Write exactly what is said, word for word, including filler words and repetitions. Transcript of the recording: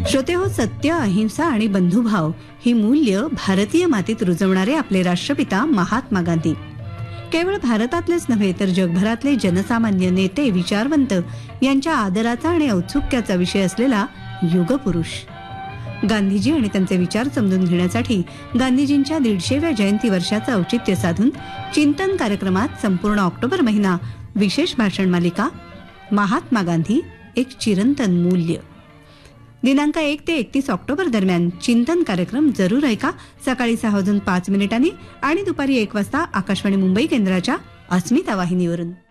श्रोते हो, सत्य, अहिंसा आणि बंधुभाव ही मूल्य भारतीय मातीत रुजवणारे आपले राष्ट्रपिता महात्मा गांधी केवळ भारतातलेच नव्हे तर जगभरातले जनसामान्य नेते, विचारवंत यांच्या आदराचा आणि औत्सुक्याचा विषय असलेला युगपुरुष. गांधीजी आणि त्यांचे विचार समजून घेण्यासाठी गांधीजींच्या दीडशेव्या जयंती वर्षाचं औचित्य साधून चिंतन कार्यक्रमात संपूर्ण ऑक्टोबर महिना विशेष भाषण मालिका महात्मा गांधी एक चिरंतन मूल्य. दिनांक एक ते एकतीस ऑक्टोबर दरम्यान चिंतन कार्यक्रम जरूर ऐका. सकाळी सहा वाजून पाच मिनिटांनी आणि दुपारी एक वाजता आकाशवाणी मुंबई केंद्राच्या अस्मिता वाहिनीवरून.